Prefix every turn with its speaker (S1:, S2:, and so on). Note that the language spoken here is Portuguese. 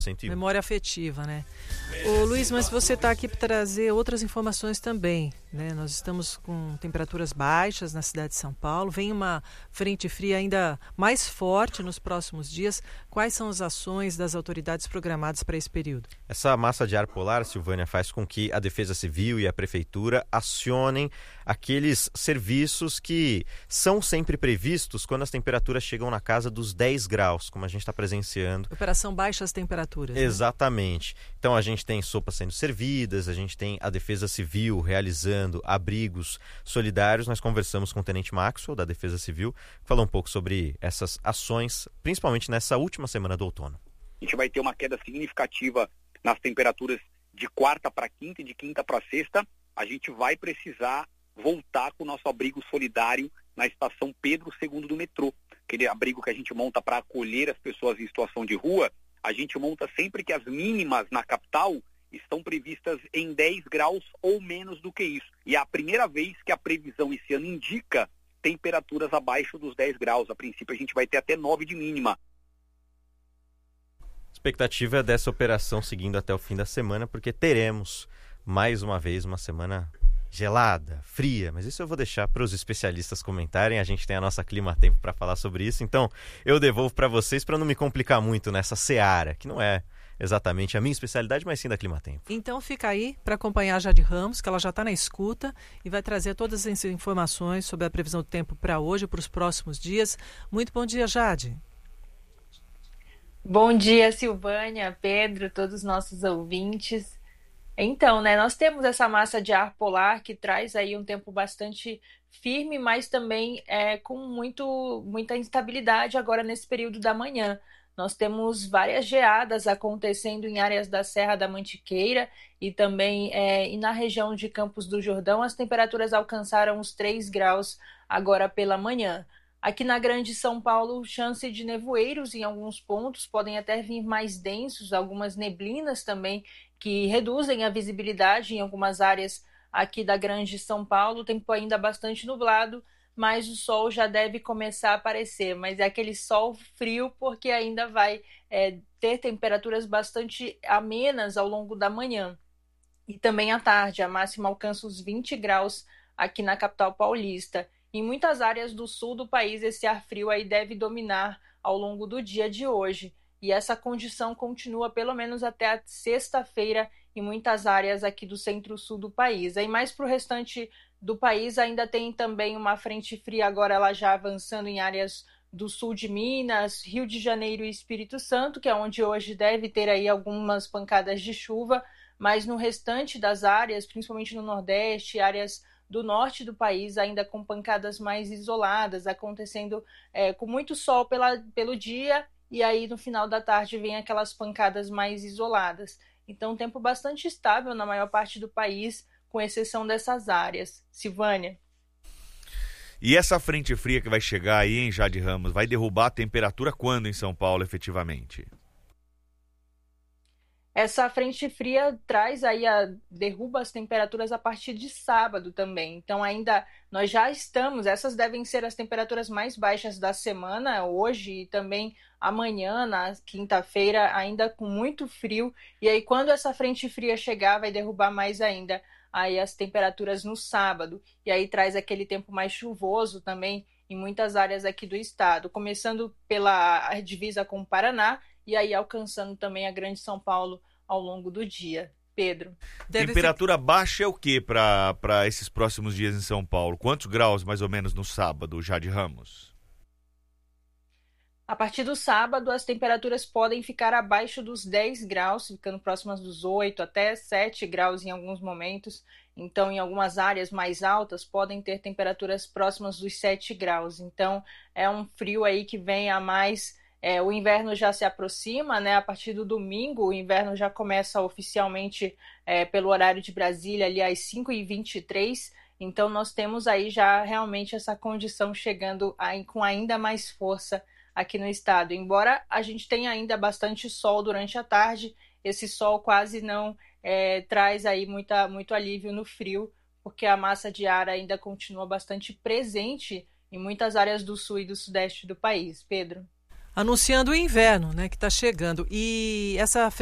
S1: 101.
S2: Memória afetiva, né? Ô Luiz, mas você está aqui para trazer outras informações também, né? Nós estamos com temperaturas baixas na cidade de São Paulo, vem uma frente fria ainda mais forte nos próximos dias. Quais são as ações das autoridades programadas para esse período?
S1: Essa massa de ar polar, Silvânia, faz com que a Defesa Civil e a Prefeitura acionem aqueles serviços que são sempre previstos quando as temperaturas chegam na casa dos 10 graus, como a gente está presenciando.
S2: Operação Baixas Temperaturas.
S1: Exatamente. Né? Então a gente tem sopas sendo servidas, a gente tem a Defesa Civil realizando abrigos solidários. Nós conversamos com o Tenente Maxwell, da Defesa Civil, que falou um pouco sobre essas ações, principalmente nessa última semana do outono.
S3: A gente vai ter uma queda significativa nas temperaturas de quarta para quinta e de quinta para sexta. A gente vai precisar voltar com o nosso abrigo solidário na estação Pedro II do metrô. Aquele abrigo que a gente monta para acolher as pessoas em situação de rua, a gente monta sempre que as mínimas na capital estão previstas em 10 graus ou menos do que isso. E é a primeira vez que a previsão esse ano indica temperaturas abaixo dos 10 graus. A princípio a gente vai ter até 9 de mínima.
S1: Expectativa dessa operação seguindo até o fim da semana, porque teremos mais uma vez uma semana gelada, fria, mas isso eu vou deixar para os especialistas comentarem. A gente tem a nossa Clima Tempo para falar sobre isso, então eu devolvo para vocês para não me complicar muito nessa seara, que não é exatamente a minha especialidade, mas sim da Clima Tempo.
S2: Então fica aí para acompanhar a Jade Ramos, que ela já está na escuta e vai trazer todas as informações sobre a previsão do tempo para hoje e para os próximos dias. Muito bom dia, Jade.
S4: Bom dia, Silvânia, Pedro, todos os nossos ouvintes. Então, né, nós temos essa massa de ar polar que traz aí um tempo bastante firme, mas também com muita instabilidade agora nesse período da manhã. Nós temos várias geadas acontecendo em áreas da Serra da Mantiqueira e também e na região de Campos do Jordão. As temperaturas alcançaram os 3 graus agora pela manhã. Aqui na Grande São Paulo, chance de nevoeiros em alguns pontos, podem até vir mais densos, algumas neblinas também, que reduzem a visibilidade em algumas áreas aqui da Grande São Paulo. O tempo ainda bastante nublado, mas o sol já deve começar a aparecer. Mas é aquele sol frio porque ainda vai ter temperaturas bastante amenas ao longo da manhã. E também à tarde, a máxima alcança os 20 graus aqui na capital paulista. Em muitas áreas do sul do país, esse ar frio aí deve dominar ao longo do dia de hoje. E essa condição continua pelo menos até a sexta-feira em muitas áreas aqui do centro-sul do país. Aí mais para o restante do país ainda tem também uma frente fria, agora ela já avançando em áreas do sul de Minas, Rio de Janeiro e Espírito Santo, que é onde hoje deve ter aí algumas pancadas de chuva, mas no restante das áreas, principalmente no Nordeste, áreas do norte do país, ainda com pancadas mais isoladas, acontecendo com muito sol pelo dia, e aí no final da tarde vem aquelas pancadas mais isoladas. Então, tempo bastante estável na maior parte do país, com exceção dessas áreas. Silvânia.
S5: E essa frente fria que vai chegar aí, em Jade Ramos, vai derrubar a temperatura quando em São Paulo, efetivamente?
S4: Essa frente fria traz aí, derruba as temperaturas a partir de sábado também. Então ainda nós já estamos, essas devem ser as temperaturas mais baixas da semana, hoje e também amanhã, na quinta-feira, ainda com muito frio. E aí quando essa frente fria chegar, vai derrubar mais ainda aí as temperaturas no sábado. E aí traz aquele tempo mais chuvoso também em muitas áreas aqui do estado, começando pela divisa com o Paraná, e aí alcançando também a Grande São Paulo ao longo do dia. Pedro.
S5: Temperatura baixa é o que para esses próximos dias em São Paulo? Quantos graus mais ou menos no sábado, Jade Ramos?
S4: A partir do sábado, as temperaturas podem ficar abaixo dos 10 graus, ficando próximas dos 8 até 7 graus em alguns momentos. Então, em algumas áreas mais altas, podem ter temperaturas próximas dos 7 graus. Então, é um frio aí que vem a mais. O inverno já se aproxima, né? A partir do domingo, o inverno já começa oficialmente pelo horário de Brasília, ali às 5h23. Então, nós temos aí já realmente essa condição chegando aí com ainda mais força aqui no estado. Embora a gente tenha ainda bastante sol durante a tarde, esse sol quase não traz aí muito alívio no frio, porque a massa de ar ainda continua bastante presente em muitas áreas do sul e do sudeste do país. Pedro.
S2: anunciando o inverno, né, que está chegando. E essa